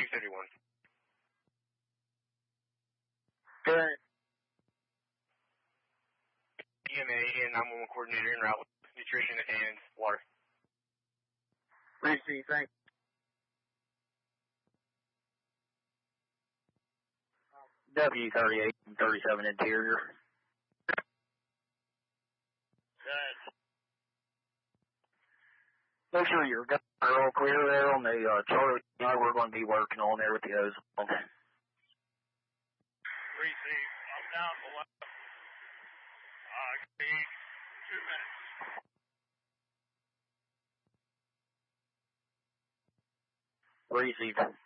231. Good. EMA and 911 coordinator en route with nutrition and water. Receive, thanks. W38 and 37 interior. Good. Make sure your guys are all clear there on the Charlie. We're going to be working on there with the ozone. Receive. I'm down below. Need 2 minutes. Receive.